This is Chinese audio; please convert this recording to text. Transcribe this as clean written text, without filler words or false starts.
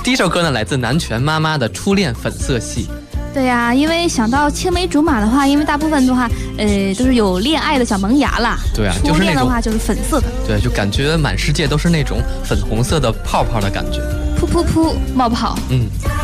第一首歌呢，来自南拳妈妈的《初恋粉色系》。 对呀，因为想到青梅竹马的话，因为大部分的话，都是有恋爱的小萌芽啦。 对啊， 初恋的话就是粉色的。 对，就感觉满世界都是那种粉红色的泡泡的感觉， 噗噗噗冒泡。